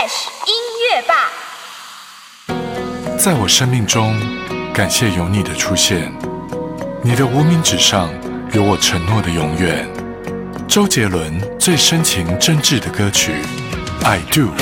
Fresh 音乐吧。 在我生命中，感谢有你的出现，你的无名指上有我承诺的永远。周杰伦最深情真挚的歌曲《I Do》。